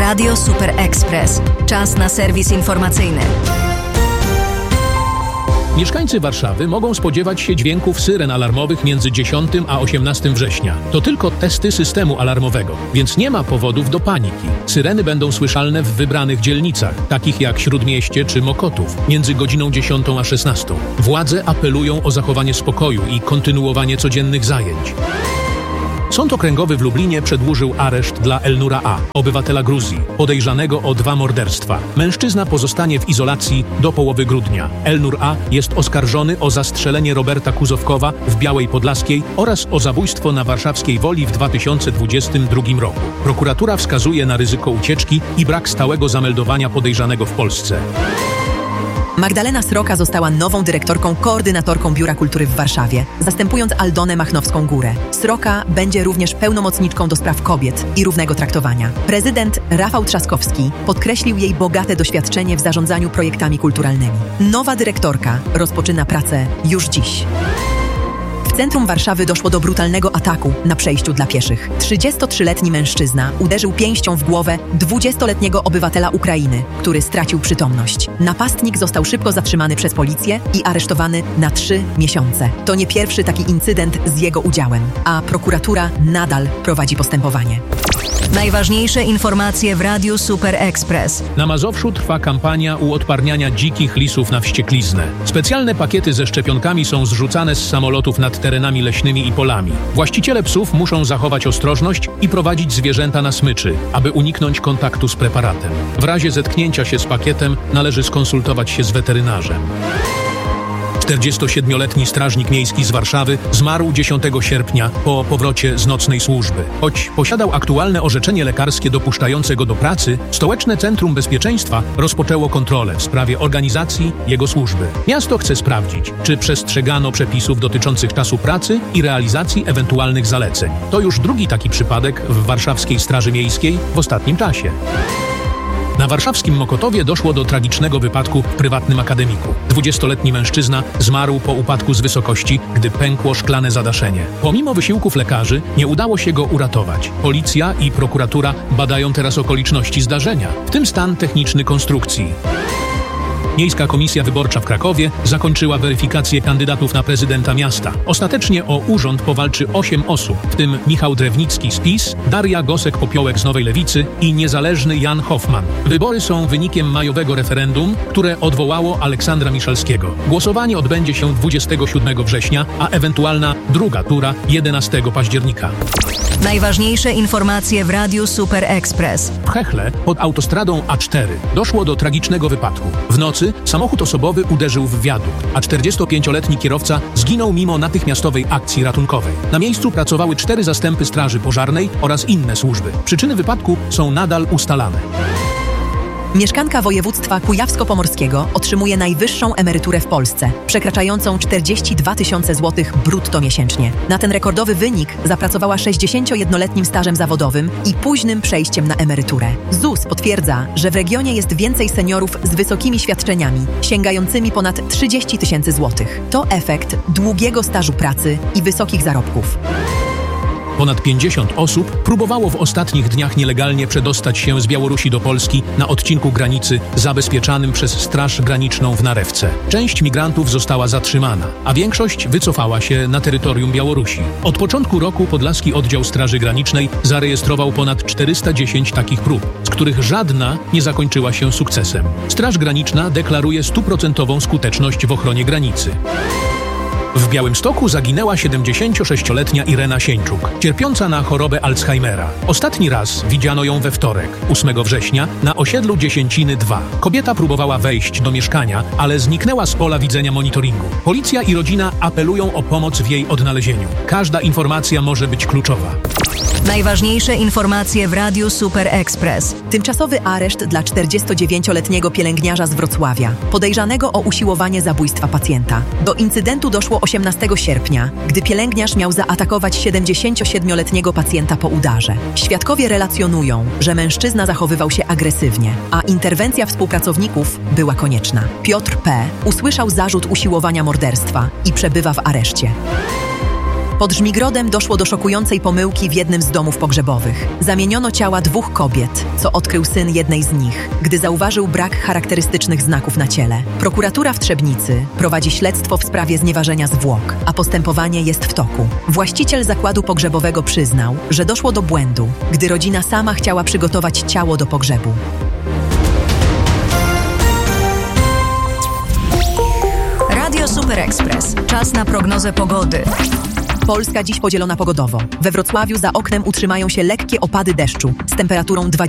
Radio Super Express. Czas na serwis informacyjny. Mieszkańcy Warszawy mogą spodziewać się dźwięków syren alarmowych między 10 a 18 września. To tylko testy systemu alarmowego, więc nie ma powodów do paniki. Syreny będą słyszalne w wybranych dzielnicach, takich jak Śródmieście czy Mokotów, między godziną 10 a 16. Władze apelują o zachowanie spokoju i kontynuowanie codziennych zajęć. Sąd Okręgowy w Lublinie przedłużył areszt dla Elnura A., obywatela Gruzji, podejrzanego o 2 morderstwa. Mężczyzna pozostanie w izolacji do połowy grudnia. Elnur A. jest oskarżony o zastrzelenie Roberta Kuzowkowa w Białej Podlaskiej oraz o zabójstwo na warszawskiej Woli w 2022 roku. Prokuratura wskazuje na ryzyko ucieczki i brak stałego zameldowania podejrzanego w Polsce. Magdalena Sroka została nową dyrektorką koordynatorką Biura Kultury w Warszawie, zastępując Aldonę Machnowską-Górę. Sroka będzie również pełnomocniczką do spraw kobiet i równego traktowania. Prezydent Rafał Trzaskowski podkreślił jej bogate doświadczenie w zarządzaniu projektami kulturalnymi. Nowa dyrektorka rozpoczyna pracę już dziś. W centrum Warszawy doszło do brutalnego ataku na przejściu dla pieszych. 33-letni mężczyzna uderzył pięścią w głowę 20-letniego obywatela Ukrainy, który stracił przytomność. Napastnik został szybko zatrzymany przez policję i aresztowany na 3 miesiące. To nie pierwszy taki incydent z jego udziałem, a prokuratura nadal prowadzi postępowanie. Najważniejsze informacje w Radiu Super Express. Na Mazowszu trwa kampania uodparniania dzikich lisów na wściekliznę. Specjalne pakiety ze szczepionkami są zrzucane z samolotów nad terenami leśnymi i polami. Właściciele psów muszą zachować ostrożność i prowadzić zwierzęta na smyczy, aby uniknąć kontaktu z preparatem. W razie zetknięcia się z pakietem należy skonsultować się z weterynarzem. 47-letni strażnik miejski z Warszawy zmarł 10 sierpnia po powrocie z nocnej służby. Choć posiadał aktualne orzeczenie lekarskie dopuszczające go do pracy, Stołeczne Centrum Bezpieczeństwa rozpoczęło kontrolę w sprawie organizacji jego służby. Miasto chce sprawdzić, czy przestrzegano przepisów dotyczących czasu pracy i realizacji ewentualnych zaleceń. To już drugi taki przypadek w warszawskiej Straży Miejskiej w ostatnim czasie. Na warszawskim Mokotowie doszło do tragicznego wypadku w prywatnym akademiku. 20-letni mężczyzna zmarł po upadku z wysokości, gdy pękło szklane zadaszenie. Pomimo wysiłków lekarzy nie udało się go uratować. Policja i prokuratura badają teraz okoliczności zdarzenia, w tym stan techniczny konstrukcji. Miejska Komisja Wyborcza w Krakowie zakończyła weryfikację kandydatów na prezydenta miasta. Ostatecznie o urząd powalczy 8 osób, w tym Michał Drewnicki z PiS, Daria Gosek-Popiołek z Nowej Lewicy i niezależny Jan Hoffman. Wybory są wynikiem majowego referendum, które odwołało Aleksandra Miszalskiego. Głosowanie odbędzie się 27 września, a ewentualna druga tura 11 października. Najważniejsze informacje w Radiu Super Express. W Chechle pod autostradą A4 doszło do tragicznego wypadku. W nocy samochód osobowy uderzył w wiadukt, a 45-letni kierowca zginął mimo natychmiastowej akcji ratunkowej. Na miejscu pracowały 4 zastępy straży pożarnej oraz inne służby. Przyczyny wypadku są nadal ustalane. Mieszkanka województwa kujawsko-pomorskiego otrzymuje najwyższą emeryturę w Polsce, przekraczającą 42 000 złotych brutto miesięcznie. Na ten rekordowy wynik zapracowała 61-letnim stażem zawodowym i późnym przejściem na emeryturę. ZUS potwierdza, że w regionie jest więcej seniorów z wysokimi świadczeniami, sięgającymi ponad 30 000 złotych. To efekt długiego stażu pracy i wysokich zarobków. Ponad 50 osób próbowało w ostatnich dniach nielegalnie przedostać się z Białorusi do Polski na odcinku granicy zabezpieczanym przez Straż Graniczną w Narewce. Część migrantów została zatrzymana, a większość wycofała się na terytorium Białorusi. Od początku roku Podlaski Oddział Straży Granicznej zarejestrował ponad 410 takich prób, z których żadna nie zakończyła się sukcesem. Straż Graniczna deklaruje 100% skuteczność w ochronie granicy. W Białymstoku zaginęła 76-letnia Irena Sieńczuk, cierpiąca na chorobę Alzheimera. Ostatni raz widziano ją we wtorek, 8 września, na osiedlu Dziesięciny 2. Kobieta próbowała wejść do mieszkania, ale zniknęła z pola widzenia monitoringu. Policja i rodzina apelują o pomoc w jej odnalezieniu. Każda informacja może być kluczowa. Najważniejsze informacje w Radiu Super Express. Tymczasowy areszt dla 49-letniego pielęgniarza z Wrocławia, podejrzanego o usiłowanie zabójstwa pacjenta. Do incydentu doszło 18 sierpnia, gdy pielęgniarz miał zaatakować 77-letniego pacjenta po udarze. Świadkowie relacjonują, że mężczyzna zachowywał się agresywnie, a interwencja współpracowników była konieczna. Piotr P. usłyszał zarzut usiłowania morderstwa i przebywa w areszcie. Pod Żmigrodem doszło do szokującej pomyłki w jednym z domów pogrzebowych. Zamieniono ciała 2 kobiet, co odkrył syn jednej z nich, gdy zauważył brak charakterystycznych znaków na ciele. Prokuratura w Trzebnicy prowadzi śledztwo w sprawie znieważenia zwłok, a postępowanie jest w toku. Właściciel zakładu pogrzebowego przyznał, że doszło do błędu, gdy rodzina sama chciała przygotować ciało do pogrzebu. Radio Super Express. Czas na prognozę pogody. Polska dziś podzielona pogodowo. We Wrocławiu za oknem utrzymają się lekkie opady deszczu z temperaturą 20